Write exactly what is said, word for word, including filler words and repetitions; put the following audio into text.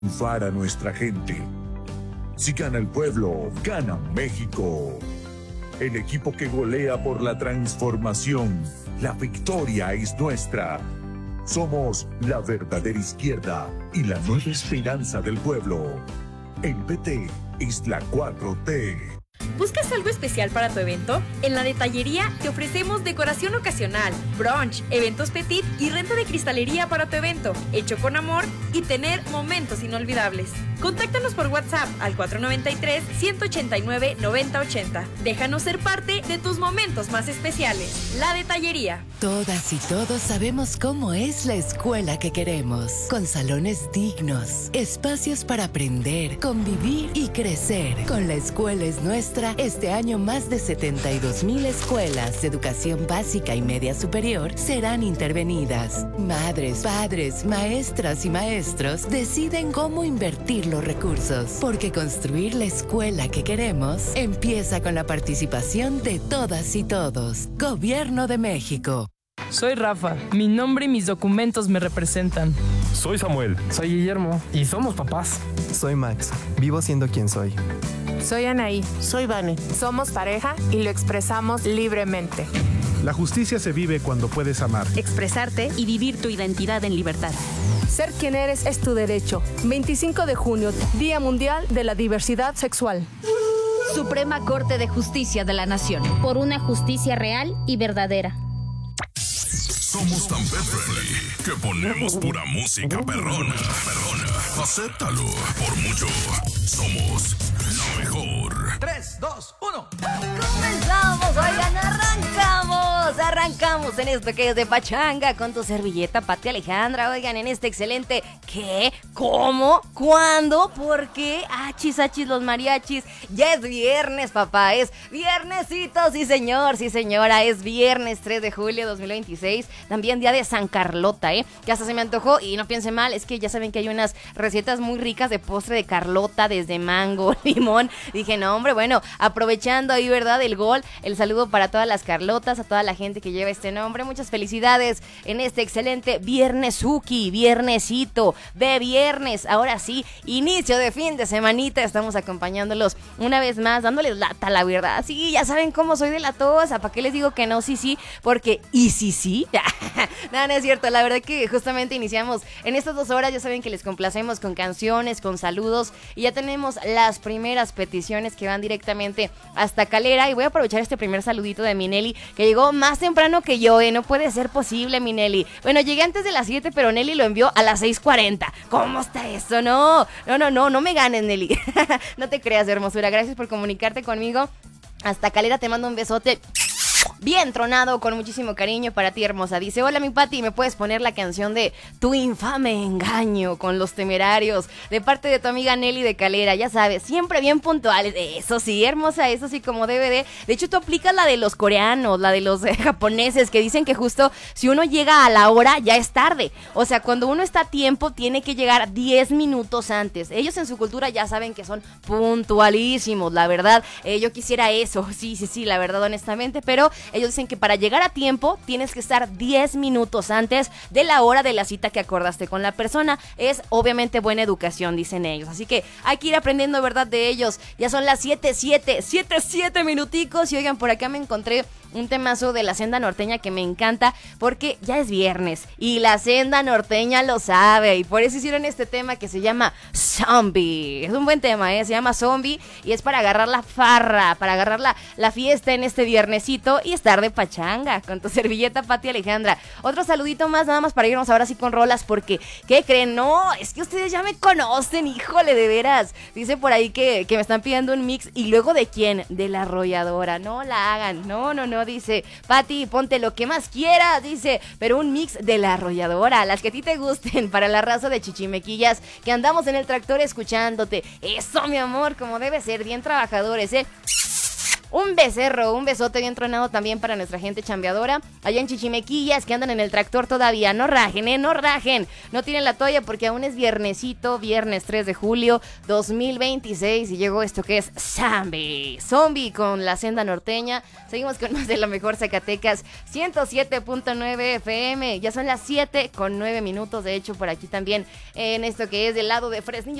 triunfar a nuestra gente. Si gana el pueblo, gana México. El equipo que golea por la transformación. La victoria es nuestra. Somos la verdadera izquierda y la nueva esperanza del pueblo. El P T es la cuatro T. ¿Buscas algo especial para tu evento? En la detallería te ofrecemos decoración ocasional, brunch, eventos petit y renta de cristalería para tu evento, hecho con amor y tener momentos inolvidables. Contáctanos por WhatsApp al cuatro nueve tres, uno ocho nueve, nueve cero ocho cero. Déjanos ser parte de tus momentos más especiales. La detallería. Todas y todos sabemos cómo es la escuela que queremos, con salones dignos, espacios para aprender, convivir y crecer. Con La Escuela es Nuestra, este año más de setenta y dos mil escuelas de educación básica y media superior serán intervenidas. Madres, padres, maestras y maestros deciden cómo invertir los recursos, porque construir la escuela que queremos empieza con la participación de todas y todos. Gobierno de México. Soy Rafa, mi nombre y mis documentos me representan. Soy Samuel. Soy Guillermo y somos papás. Soy Max, vivo siendo quien soy. Soy Anaí. Soy Vane. Somos pareja y lo expresamos libremente. La justicia se vive cuando puedes amar, expresarte y vivir tu identidad en libertad. Ser quien eres es tu derecho. veinticinco de junio, Día Mundial de la Diversidad Sexual. Suprema Corte de Justicia de la Nación. Por una justicia real y verdadera. Somos tan pet friendly que ponemos pura música perrona. Perrona. Acéptalo. Por mucho, somos la mejor. tres, dos, uno. Comenzamos, oigan, arrancamos. Arrancamos en esto que es de pachanga con tu servilleta Pati Alejandra. Oigan, en este excelente ¿qué? ¿Cómo? ¿Cuándo? ¿Por qué? Achis, achis, los mariachis. Ya es viernes, papá. Es viernesito, sí señor, sí señora. Es viernes tres de julio de dos mil veintiséis. También día de San Carlota, ¿eh? Que hasta se me antojó y no piensen mal, es que ya saben que hay unas recetas muy ricas de postre de Carlota, desde mango, limón. Dije, no, hombre, bueno, aprovechando ahí, ¿verdad? El gol, el saludo para todas las Carlotas, a toda la gente que lleva este nombre. Muchas felicidades en este excelente viernesuki, viernesito, de viernes. Ahora sí, inicio de fin de semanita. Estamos acompañándolos una vez más, dándoles lata, la verdad. Sí, ya saben cómo soy de la tosa. ¿Para qué les digo que no? Sí, sí, porque ¿y sí, sí? No, no es cierto. La verdad que justamente iniciamos en estas dos horas. Ya saben que les complacemos con canciones, con saludos. Y ya tenemos las primeras peticiones que van directamente hasta Calera. Y voy a aprovechar este primer saludito de mi Nelly, que llegó más temprano que yo, ¿eh? No puede ser posible, mi Nelly. Bueno, llegué antes de las siete, pero Nelly lo envió a las seis cuarenta. ¿Cómo está eso? No, no, no, no, no me ganes, Nelly. No te creas, hermosura. Gracias por comunicarte conmigo. Hasta Calera te mando un besote bien tronado, con muchísimo cariño para ti, hermosa. Dice, hola mi Pati, ¿me puedes poner la canción de Tu infame engaño con Los Temerarios? De parte de tu amiga Nelly de Calera, ya sabes, siempre bien puntuales. Eso sí, hermosa, eso sí, como debe de. De hecho, tú aplicas la de los coreanos, la de los eh, japoneses, que dicen que justo si uno llega a la hora, ya es tarde. O sea, cuando uno está a tiempo, tiene que llegar diez minutos antes. Ellos en su cultura ya saben que son puntualísimos, la verdad. Eh, yo quisiera eso, sí, sí, sí, la verdad, honestamente, pero ellos dicen que para llegar a tiempo tienes que estar diez minutos antes de la hora de la cita que acordaste con la persona. Es obviamente buena educación, dicen ellos. Así que hay que ir aprendiendo, ¿verdad?, de ellos. Ya son las siete, siete, siete, siete minuticos. Y oigan, por acá me encontré un temazo de la Senda Norteña que me encanta, porque ya es viernes y la Senda Norteña lo sabe, y por eso hicieron este tema que se llama Zombie. Es un buen tema, ¿eh? Se llama Zombie y es para agarrar la farra, para agarrar la, la fiesta en este viernesito y estar de pachanga con tu servilleta Pati Alejandra. Otro saludito más, nada más para irnos ahora sí con rolas, porque ¿qué creen? No, es que ustedes ya me conocen, híjole, de veras. Dice por ahí que, que me están pidiendo un mix, y luego ¿de quién? De La Arrolladora. No la hagan, no, no, no. Dice, Pati, ponte lo que más quieras, dice, pero un mix de La Arrolladora, las que a ti te gusten, para la raza de chichimequillas, que andamos en el tractor escuchándote. Eso, mi amor, como debe ser, bien trabajadores, ¿eh? Un becerro, un besote bien tronado también para nuestra gente chambeadora. Allá en Chichimequillas, que andan en el tractor todavía. No rajen, eh, no rajen. No tienen la toalla porque aún es viernesito, viernes tres de julio dos mil veintiséis. Y llegó esto que es Zombie. Zombie con la senda norteña. Seguimos con más de lo mejor Zacatecas. ciento siete punto nueve F M. Ya son las siete con nueve minutos. De hecho, por aquí también en esto que es del lado de Fresnillo.